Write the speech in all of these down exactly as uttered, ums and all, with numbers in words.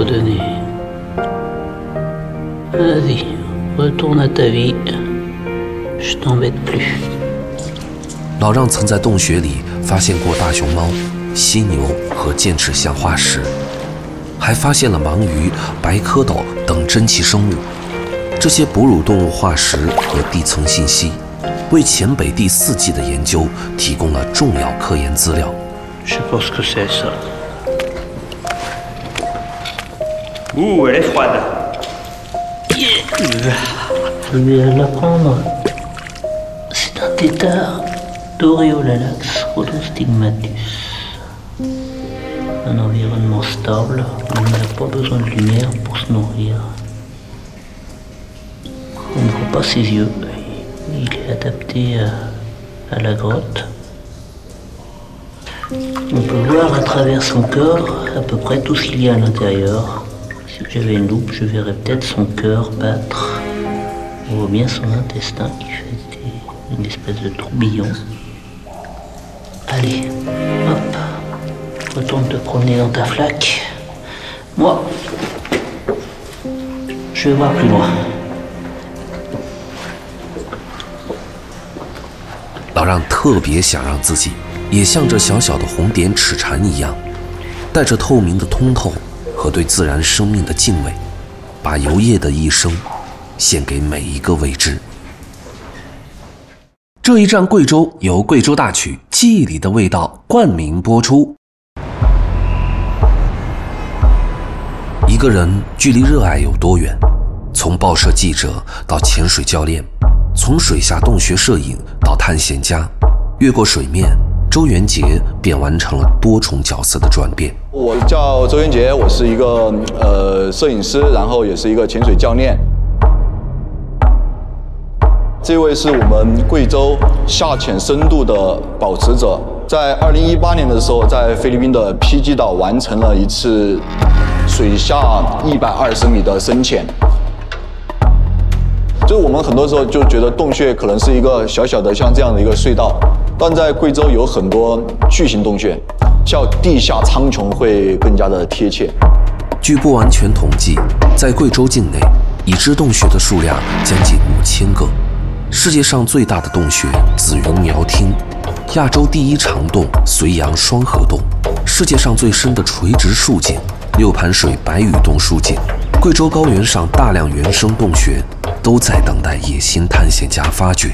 redonner. Vas-y, retourne à ta vie. Je t'embête plus. 老让曾在洞穴里发现过大熊猫、犀牛和剑齿象化石，还发现了盲鱼、白蝌蚪等珍奇生物。这些哺乳动物化石和地层信息，为前北地四季的研究提供了重要科研资料。 Je sais pas ce que c'est ça. Ouh, elle est froide. Je vais la prendre. C'est un tétard d'Oreolalax rhodostigmatus. Un environnement stable où il n'a pas besoin de lumière pour se nourrir. On ne voit pas ses yeux. Il est adapté à, à la grotte. On peut voir à travers son corps à peu près tout ce qu'il y a à l'intérieur. Si j'avais une loupe, je verrais peut-être son cœur battre. On voit bien son intestin qui fait des, une espèce de tourbillon. Allez, hop, retourne te promener dans ta flaque. Moi, je vais voir plus loin. 老让特别想让自己也像这小小的红点齿蝉一样，带着透明的通透和对自然生命的敬畏，把游曳的一生献给每一个未知。这一站贵州由贵州大曲《记忆里的味道》冠名播出。一个人距离热爱有多远？从报社记者到潜水教练，从水下洞穴摄影到探险家，越过水面，周元杰便完成了多重角色的转变。 我叫周元杰，我是一个呃摄影师，然后也是一个潜水教练。这位是我们贵州下潜深度的保持者，在二零一八年的时候，在菲律宾的披基岛完成了一次水下一百二十米的深潜。就是我们很多时候就觉得洞穴可能是一个小小的像这样的一个隧道，但在贵州有很多巨型洞穴，叫地下苍穹会更加的贴切。 据不完全统计，在贵州境内，已知洞穴的数量将近五千个。世界上最大的洞穴紫云苗厅，亚洲第一长洞绥阳双河洞，世界上最深的垂直竖井六盘水白雨洞竖井，贵州高原上大量原生洞穴都在等待野心探险家发掘。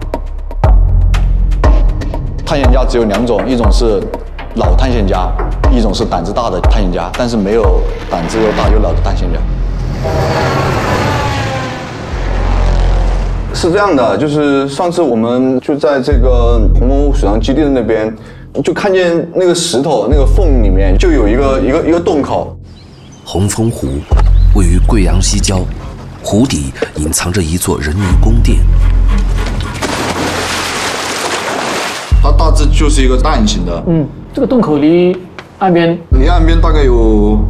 探险家只有两种，一种是老探险家，一种是胆子大的探险家，但是没有胆子又大又老的探险家。是这样的，就是上次我们就在这个红枫湖水上基地的那边，就看见那个石头那个缝里面就有一个一个一个洞口。 红枫湖位于贵阳西郊，湖底隐藏着一座人鱼宫殿。 它大致就是一个蛋形的。 嗯，这个洞口离岸边离岸边大概有